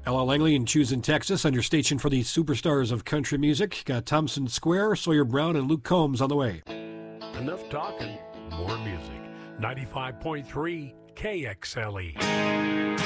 Ella Langley in Choosing, Texas, on your station for the superstars of country music. Got Thompson Square, Sawyer Brown, and Luke Combs on the way. Enough talking, more music. 95.3 KXLE.